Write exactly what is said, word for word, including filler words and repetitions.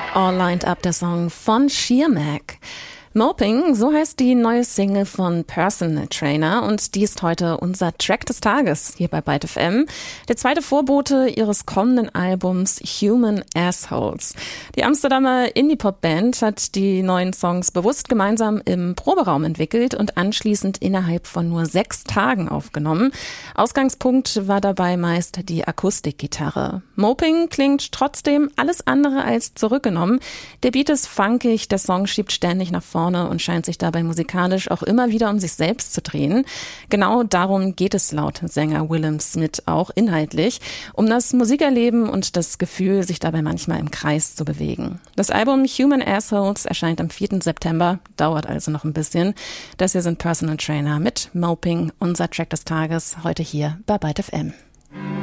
All Lined Up, der Song von Sheer Mag. Moping, so heißt die neue Single von Personal Trainer und die ist heute unser Track des Tages hier bei Byte F M. Der zweite Vorbote ihres kommenden Albums Human Assholes. Die Amsterdamer Indie-Pop-Band hat die neuen Songs bewusst gemeinsam im Proberaum entwickelt und anschließend innerhalb von nur sechs Tagen aufgenommen. Ausgangspunkt war dabei meist die Akustikgitarre. Moping klingt trotzdem alles andere als zurückgenommen. Der Beat ist funkig, der Song schiebt ständig nach vorne und scheint sich dabei musikalisch auch immer wieder um sich selbst zu drehen. Genau darum geht es laut Sänger Willem Smith auch inhaltlich, um das Musikerleben und das Gefühl, sich dabei manchmal im Kreis zu bewegen. Das Album Human Assholes erscheint am vierten September, dauert also noch ein bisschen. Das hier sind Personal Trainer mit Moping, unser Track des Tages, heute hier bei Byte F M.